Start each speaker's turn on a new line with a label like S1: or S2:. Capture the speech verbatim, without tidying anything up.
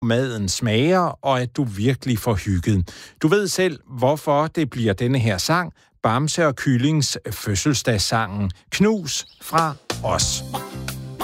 S1: maden smager, og at du virkelig får hygget. Du ved selv, hvorfor det bliver denne her sang, Bamse og Kyllings fødselsdagssangen. Knus fra os.